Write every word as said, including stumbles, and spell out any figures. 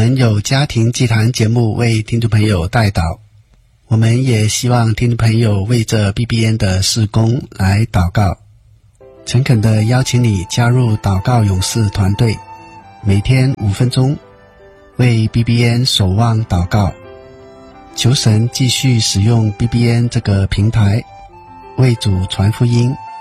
们有家庭祭坛节目为听众朋友代祷，我们也希望听众朋友为这 B B N 的事工来祷告。诚恳地邀请你加入祷告勇士团队，每天五分钟，为 B B N 守望祷告，求神继续使用 B B N 这个平台，为主传福音，